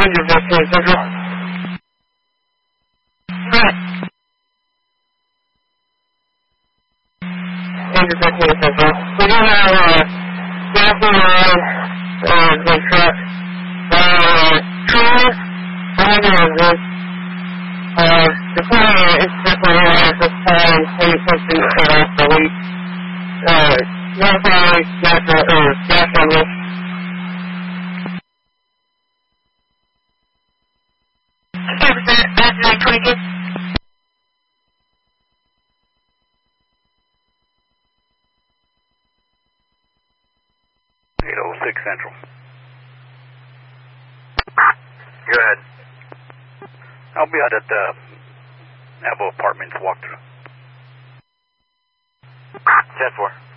815 Central. Right. 815 Central. We do have gasoline on the truck. Trailer, the plan is definitely at this time, maybe something set off the leak. Notify gas level. 2% back to 922. 806 Central. Go ahead. I'll be out at the Avo Apartments walkthrough. 10-4.